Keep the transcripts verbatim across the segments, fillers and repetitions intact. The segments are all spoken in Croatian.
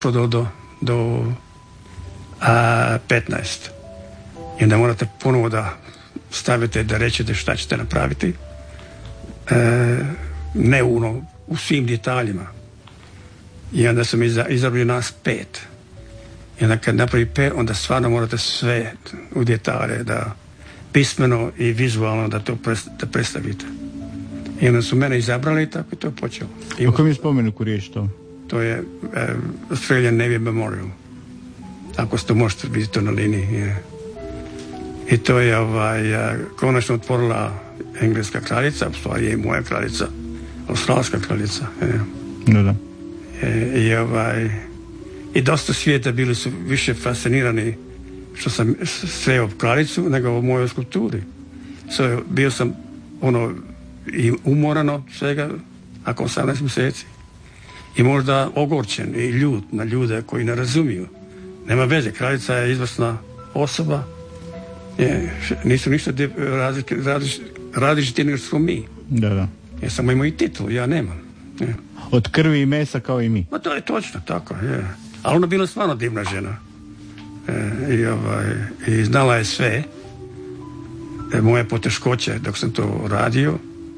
do, do, do a, petnaest. I onda morate ponovo da stavite, da rečete šta ćete napraviti. E, ne uno, u svim detaljima. I onda sam iza, izabrali nas pet. I onda kad napravi pet, onda stvarno morate sve u detalje, da pismeno i vizualno da to pres, da predstavite. I onda su mene izabrali i tako je to počelo. I o kojem je spomeniku riječ to? To je eh, Australian Navy Memorial. Ako ste možete vidjeti to na liniji. Je. I to je ovaj, eh, konačno otvorila engleska kraljica, u stvari je i moja kraljica, australska kraljica. Je. No da. Je, i, ovaj, I dosta svijeta bili su više fascinirani što sam sreo kraljicu nego u mojoj skulpturi. So, bio sam ono i umorano svega nakon osamnaest mjeseci. I možda ogorčen i ljut na ljude koji ne razumiju. Nema veze, kraljica je izvrsna osoba. Je, nisu ništa različiti različ, različ, nego što smo mi. Da, da. Ja samo imam i titulu, ja nemam. Je. Od krvi i mesa kao i mi. Ma to je točno, tako je. Ali ona bila stvarno divna žena. E, i, ovaj, i znala je sve. E, moje poteškoće dok sam to radio.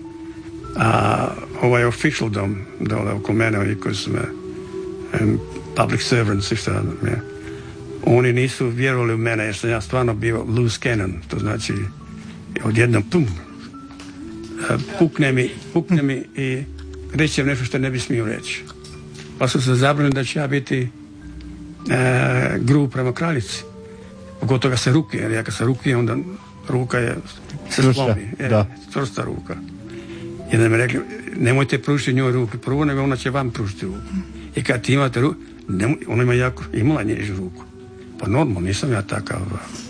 A ovaj official dom dole oko mene, oni koji su me um, public servants i šta je. Oni nisu vjerovali u mene jer sam ja stvarno bio loose cannon. To znači odjednom pum pukne mi, pukne mi i reći nešto što ne bi smio reći. Pa su se zabranili da će ja biti e, grub prema kraljici. Pogotovo kad se ruke, jer ja kad se ruke, onda ruka je se slomi. Je, čvrsta ruka. I da mi rekli, nemojte pružiti njoj ruku prvo, nego ona će vam pružiti ruku. I kad ti imate ruku, nemoj, ona ima jako, imala nježu ruku. Pa normalno, nisam ja takav.